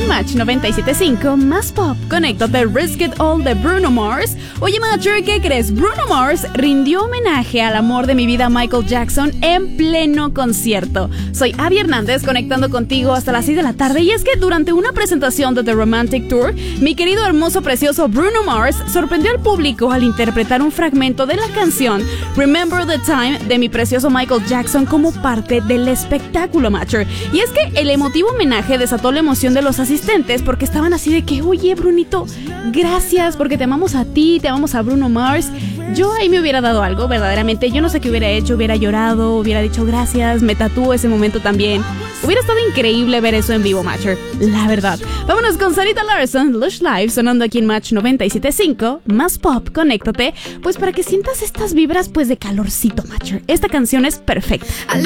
en Match 97.5, más pop, conéctate, Risk It All de Bruno Mars. Oye, Matcher, ¿qué crees? Bruno Mars rindió homenaje al amor de mi vida, Michael Jackson, en pleno concierto. Soy Abby Hernández, conectando contigo hasta las 6 de la tarde, y es que durante una presentación de The Romantic Tour, mi querido, hermoso, precioso Bruno Mars sorprendió al público al interpretar un fragmento de la canción Remember the Time de mi precioso Michael Jackson como parte del espectáculo, Matcher. Y es que el emotivo homenaje desató la emoción de los asistentes porque estaban así de que, oye, Brunito, gracias porque te amamos a ti, te amamos a Bruno Mars. Yo ahí me hubiera dado algo, verdaderamente. Yo no sé qué hubiera hecho, hubiera llorado, hubiera dicho gracias, me tatúo ese momento también. Hubiera estado increíble ver eso en vivo, Matcher, la verdad. Vámonos con Sarita Larson, Lush Live, sonando aquí en Match 97.5, más pop, conéctate, pues para que sientas estas vibras pues de calorcito, Matcher. Esta canción es perfecta.